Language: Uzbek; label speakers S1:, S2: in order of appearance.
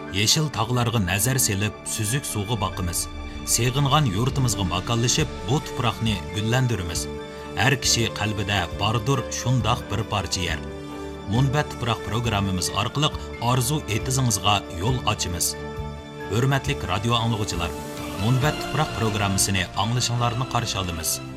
S1: Yeşil tağlarga nazar selip, süzük suğu bakımız. Seğingan yurtimizga makanlashib, bu tuproqni gullandiramiz. Har kishi qalbida bardur shundoq bir parcha yer. Munbat tuproq programmamiz orqali orzu etizingizga yo'l ochamiz. Hurmatli radio anglag'uchilar, Munbat tuproq programmasini anglashinglarni qarshi olamiz.